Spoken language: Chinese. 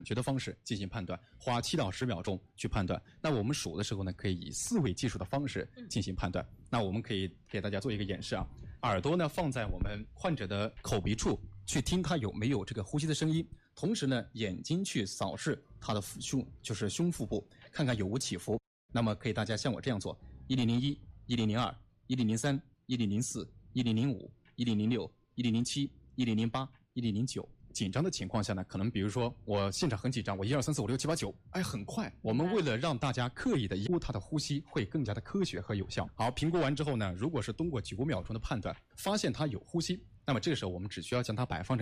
学的方式进行判断，花7到10秒钟去判断。那我们数的时候呢，可以以4位计数的方式进行判断。那我们可以给大家做一个演示啊，耳朵呢放在我们患者的口鼻处，去听他有没有这个呼吸的声音，同时呢，眼睛去扫视他的胸腹部，看看有无起伏。那么可以大家像我这样做：1001、1002、1003、1004、1005、1006、1007、1008、1009。紧张的情况下呢，可能比如说我现场很紧张，我1、2、3、4、5、6、7、8、9，哎，很快。我们为了让大家刻意的估他的呼吸，会更加的科学和有效。好，评估完之后呢，如果是通过9秒钟的判断，发现他有呼吸，那么这个时候我们只需要将它摆放成